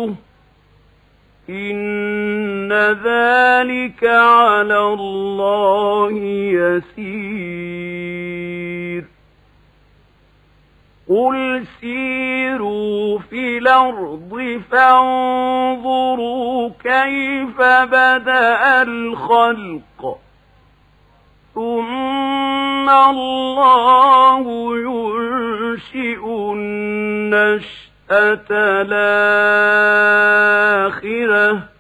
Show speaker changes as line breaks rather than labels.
نفسه إن ذلك على الله يسير قل سيروا في الأرض فانظروا كيف بدأ الخلق ثم الله ينشئ النشأة الآخرة